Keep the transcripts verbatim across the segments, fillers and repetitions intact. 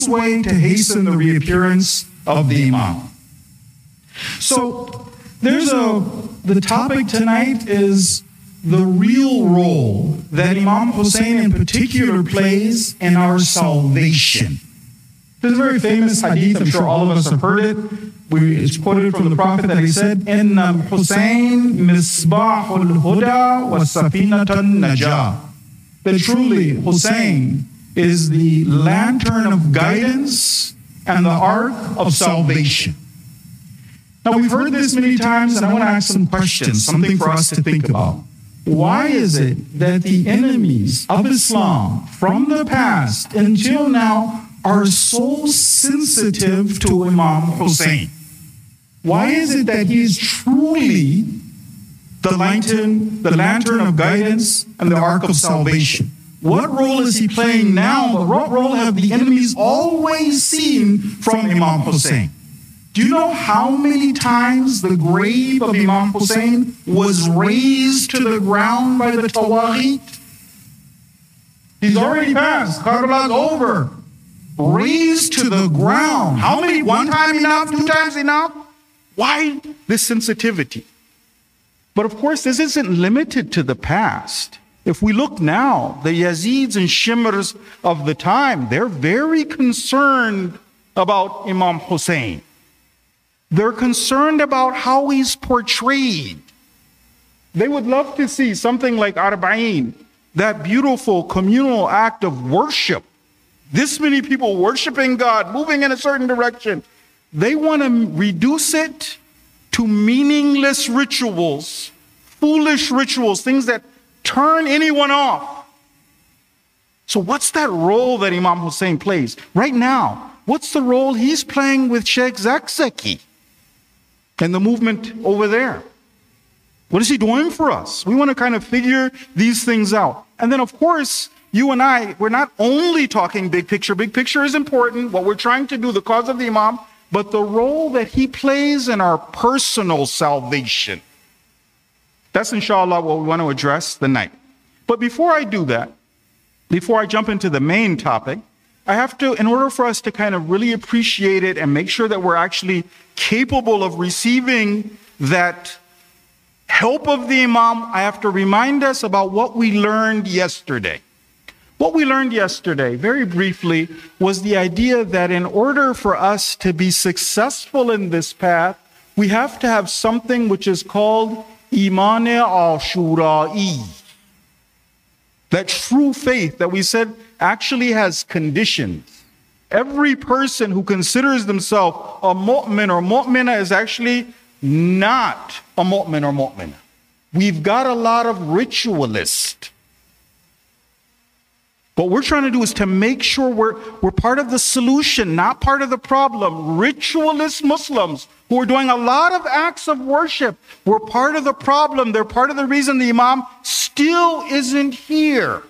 way to hasten the reappearance of the Imam. So there's a, the topic tonight is the real role that Imam Hussein in particular plays in our salvation. There's a very famous hadith, I'm sure all of us have heard it. We, it's quoted from the Prophet that he said, Inna Hussein misbahul huda wa safinatan najah. That truly Hussein is the lantern of guidance and the ark of salvation. Now we've heard this many times, and I want to ask some questions, something for us to think about. Why is it that the enemies of Islam from the past until now are so sensitive to Imam Hussein? Why is it that he is truly the lantern, the lantern of guidance and the ark of salvation? What role is he playing now, but what role have the enemies always seen from Imam Hussein? Do you know how many times the grave of Imam Hussein was razed to the ground by the Tawaghit? He's already passed. Karbala's over. Razed to the ground. How many? One time enough? Two times enough? Why this sensitivity? But of course, this isn't limited to the past. If we look now, the Yazids and Shimrs of the time, they're very concerned about Imam Hussein. They're concerned about how he's portrayed. They would love to see something like Arba'in, that beautiful communal act of worship. This many people worshiping God, moving in a certain direction. They want to reduce it to meaningless rituals, foolish rituals, things that turn anyone off. So what's that role that Imam Hussein plays? Right now, what's the role he's playing with Sheikh Zakzaki and the movement over there? What is he doing for us? We want to kind of figure these things out. And then, of course, you and I, we're not only talking big picture. Big picture is important, what we're trying to do, the cause of the Imam, but the role that he plays in our personal salvation. That's inshallah what we want to address tonight. But before I do that, before I jump into the main topic, I have to, in order for us to kind of really appreciate it and make sure that we're actually capable of receiving that help of the Imam, I have to remind us about what we learned yesterday. What we learned yesterday, very briefly, was the idea that in order for us to be successful in this path, we have to have something which is called Iman al-Shura'i. That true faith that we said actually has conditions. Every person who considers themselves a mu'min or mu'mina is actually not a mu'min or mu'mina. We've got a lot of ritualists. What we're trying to do is to make sure we're, we're part of the solution, not part of the problem. Ritualist Muslims who are doing a lot of acts of worship, we're part of the problem. They're part of the reason the Imam still isn't here.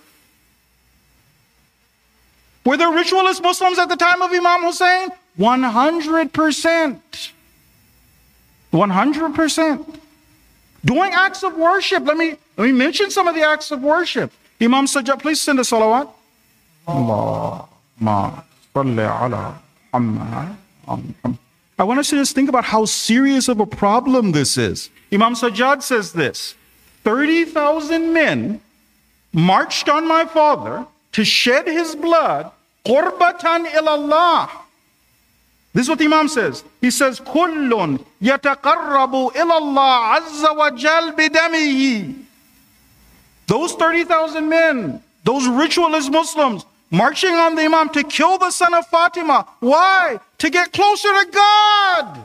Were there ritualist Muslims at the time of Imam Hussein? one hundred percent. one hundred percent. Doing acts of worship. Let me, let me mention some of the acts of worship. Imam Sajjad, please send a salawat. Allahumma salli ala Muhammad. I want us to just think about how serious of a problem this is. Imam Sajjad says this, thirty thousand men marched on my father to shed his blood, qurbatan ilallah. This is what the Imam says. He says, kullun yataqarrabu ilallah azza wa jal bidamihi. Those thirty thousand men, those ritualist Muslims, marching on the Imam to kill the son of Fatima. Why? To get closer to God.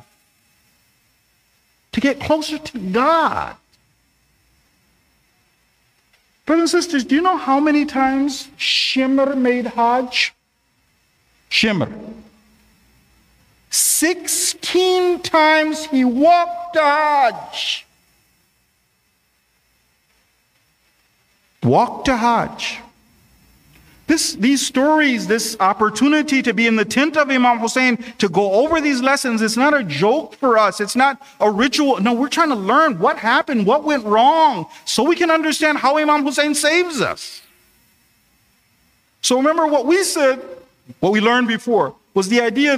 To get closer to God. Brothers and sisters, do you know how many times Shimr made Hajj? Shimr. Sixteen times he walked to Hajj. Walk to Hajj. This, these stories, this opportunity to be in the tent of Imam Hussein, to go over these lessons, it's not a joke for us. It's not a ritual. No, we're trying to learn what happened, what went wrong, so we can understand how Imam Hussein saves us. So remember what we said what we learned before was the idea